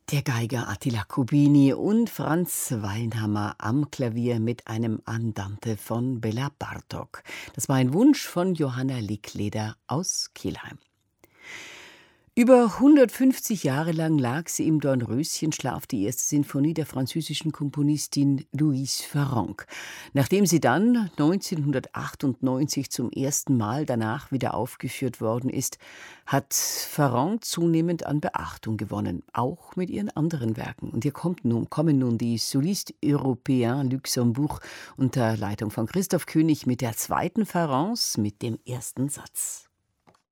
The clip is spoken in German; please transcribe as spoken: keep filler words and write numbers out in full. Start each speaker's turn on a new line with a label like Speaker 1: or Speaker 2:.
Speaker 1: Der Geiger Attila Kubini und Franz Weinhammer am Klavier mit einem Andante von Bela Bartok. Das war ein Wunsch von Johanna Lickleder aus Kelheim. Über hundertfünfzig Jahre lang lag sie im Dornröschenschlaf, die erste Sinfonie der französischen Komponistin Louise Farrenc. Nachdem sie dann neunzehnhundertachtundneunzig zum ersten Mal danach wieder aufgeführt worden ist, hat Farrenc zunehmend an Beachtung gewonnen, auch mit ihren anderen Werken. Und hier kommt nun, kommen nun die Solistes Européens Luxembourg unter Leitung von Christoph König mit der zweiten Farrenc mit dem ersten Satz.